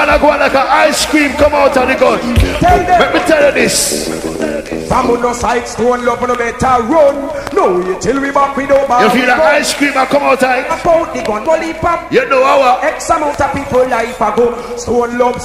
Man, I go like an ice cream come out of the gun. Let me tell you this. From no side stone love no better run. No, you till we back with no bar. You feel the ice cream I come out of it? About the gun, pop. You know our X amount of people life ago. Stone love